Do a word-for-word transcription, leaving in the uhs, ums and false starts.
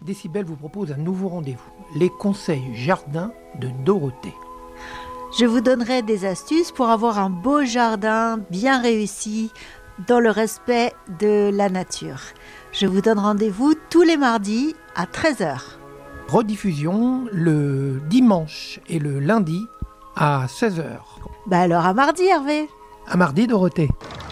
Décibel vous propose un nouveau rendez-vous, les conseils jardin de Dorothée. Je vous donnerai des astuces pour avoir un beau jardin bien réussi dans le respect de la nature. Je vous donne rendez-vous tous les mardis à treize heures. Rediffusion le dimanche et le lundi à seize heures. Bah alors à mardi Hervé. À mardi Dorothée.